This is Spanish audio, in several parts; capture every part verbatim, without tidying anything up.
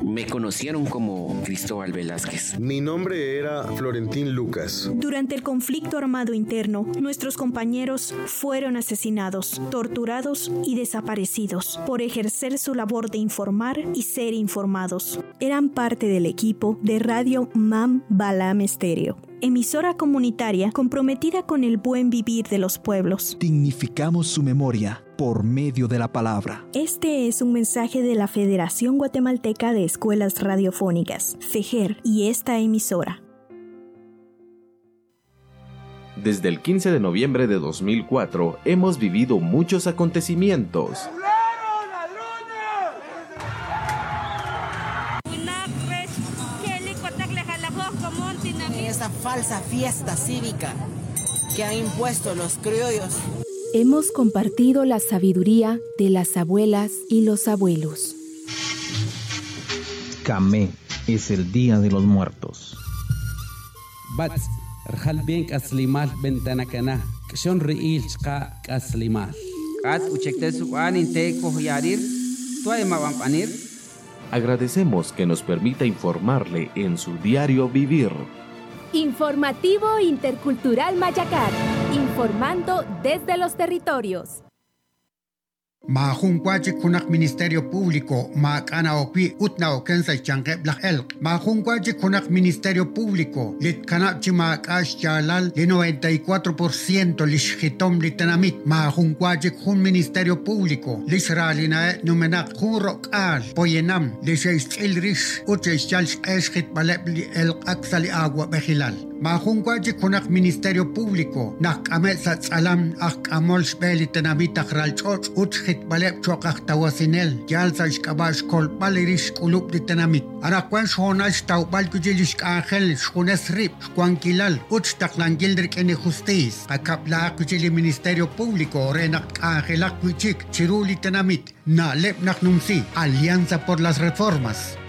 Me conocieron como Cristóbal Velázquez. Mi nombre era Florentín Lucas. Durante el conflicto armado interno, nuestros compañeros fueron asesinados, torturados y desaparecidos por ejercer su labor de informar y ser informados. Eran parte del equipo de Radio Mam Balam Estéreo, emisora comunitaria comprometida con el buen vivir de los pueblos. Dignificamos su memoria por medio de la palabra. Este es un mensaje de la Federación Guatemalteca de Escuelas Radiofónicas, FEGER, y esta emisora. Desde el quince de noviembre de dos mil cuatro hemos vivido muchos acontecimientos. Esa falsa fiesta cívica que han impuesto los criollos. Hemos compartido la sabiduría de las abuelas y los abuelos. Camé es el Día de los Muertos. Bats, Rjalbenk Aslimal Bentanacana, Kshon Riilchka Aslimal. Kat Uchektesuan Inte Kohyarir, Tuaemabampanir. Agradecemos que nos permita informarle en su diario vivir. Informativo Intercultural Mayacar, informando desde los territorios. Ma junquache kunak Ministerio Público, ma kana okwi utna okensa chanque blach elk. Ma junquache kunak Ministerio Público, lit kanapchi ma kash chalal de noventa y cuatro por ciento lishhitom litanamit. Ma junquache kun Ministerio Público, lisralina numenak kun rokal, poyenam, lisheis ilrish, ucheis chalsh eshit balebli elk aksali agua bejilal. Ma junquache kunak Ministerio Público, nak ametsat salam ak amol shbeli tanamit akralchoch utchit balep chokak tawasinel jalsa shkabash kol balirish kulub de tanamit ara kwan shonash taw balkujilish angel shkunes rip shkuankilal uchtaklan gildrik ene justice akapla kujili Ministerio Público renak angelak kuchik chiruli tanamit na lep naknumsi Alianza por las Reformas.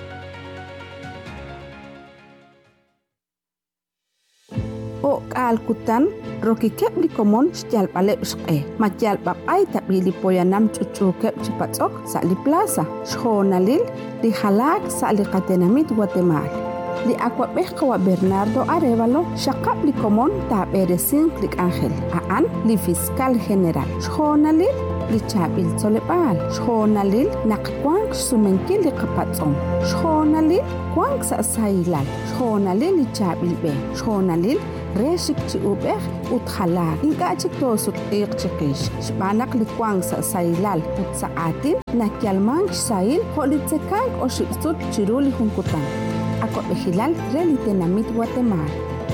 O alkutan roki kepli komon sjal balep shqe majal babay tabili poyanam chuchu kep chipatsok sali plaza shonalil li halak sali qatenamit Guatemala li aquabejqa Bernardo Arevalo shaqabli komon taberesin klik Ángel aan li fiscal general shonalil li chabil solepal shonalil naqquanq sumenkil li qapatsom shonalil quanq sa sailal shonalil li chabil be shonalil reshik chi ubeh uthala inga chiktos utiq chiqish shbanak likwang sa sailal ut saatin nakyalman sail holitsekan o shibsut chiruli hunkutan ako behilal relitenamit Guatemala.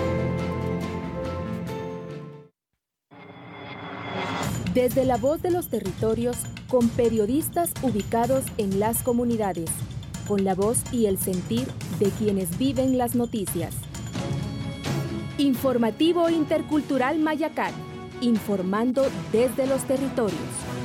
Desde la voz de los territorios, con periodistas ubicados en las comunidades, con la voz y el sentir de quienes viven las noticias. Informativo Intercultural Mayacar, informando desde los territorios.